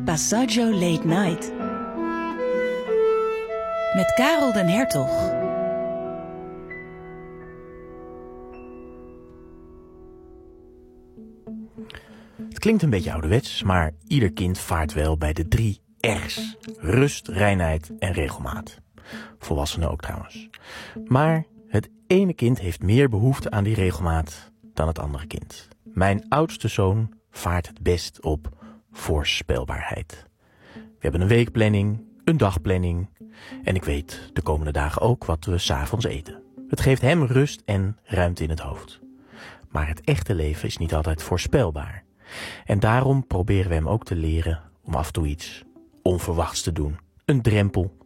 Passaggio Late Night met Karel den Hertog. Het klinkt een beetje ouderwets, maar ieder kind vaart wel bij de 3 R's. Rust, reinheid en regelmaat. Volwassenen ook trouwens. Maar het ene kind heeft meer behoefte aan die regelmaat dan het andere kind. Mijn oudste zoon vaart het best op voorspelbaarheid. We hebben een weekplanning, een dagplanning en ik weet de komende dagen ook wat we 's avonds eten. Het geeft hem rust en ruimte in het hoofd. Maar het echte leven is niet altijd voorspelbaar. En daarom proberen we hem ook te leren om af en toe iets onverwachts te doen. Een drempel.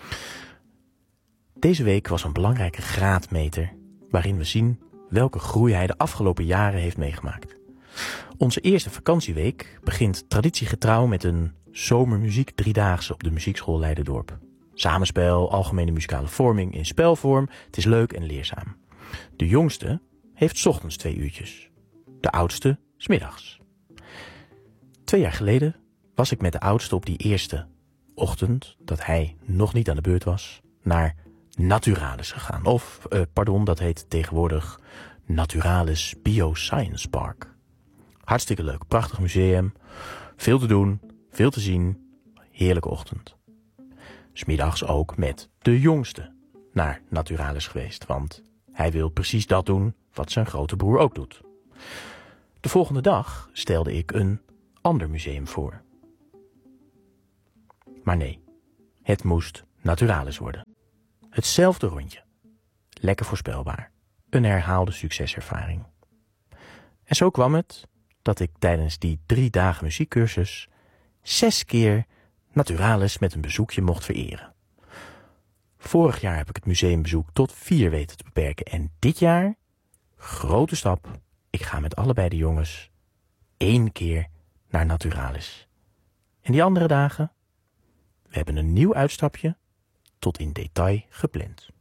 Deze week was een belangrijke graadmeter waarin we zien welke groei hij de afgelopen jaren heeft meegemaakt. Onze eerste vakantieweek begint traditiegetrouw met een zomermuziek 3-daagse op de muziekschool Leiderdorp. Samenspel, algemene muzikale vorming in spelvorm. Het is leuk en leerzaam. De jongste heeft 's ochtends 2 uurtjes. De oudste 's middags. 2 jaar geleden was ik met de oudste op die eerste ochtend, dat hij nog niet aan de beurt was, naar Naturalis gegaan. Dat heet tegenwoordig Naturalis Bioscience Park. Hartstikke leuk, prachtig museum, veel te doen, veel te zien, heerlijke ochtend. 'S middags ook met de jongste naar Naturalis geweest, want hij wil precies dat doen wat zijn grote broer ook doet. De volgende dag stelde ik een ander museum voor. Maar nee, het moest Naturalis worden. Hetzelfde rondje. Lekker voorspelbaar. Een herhaalde succeservaring. En zo kwam het dat ik tijdens die 3 dagen muziekcursus 6 keer Naturalis met een bezoekje mocht vereren. Vorig jaar heb ik het museumbezoek tot 4 weten te beperken. En dit jaar, grote stap, ik ga met allebei de jongens 1 keer naar Naturalis. En die andere dagen, we hebben een nieuw uitstapje tot in detail gepland.